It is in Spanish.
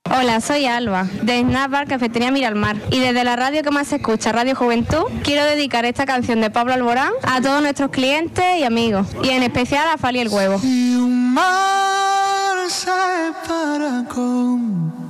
Hola, soy Alba, de Snack Bar Cafetería Miralmar. Y desde la radio que más se escucha, Radio Juventud, quiero dedicar esta canción de Pablo Alborán a todos nuestros clientes y amigos. Y en especial a Fali el Huevo. Y un mar se para con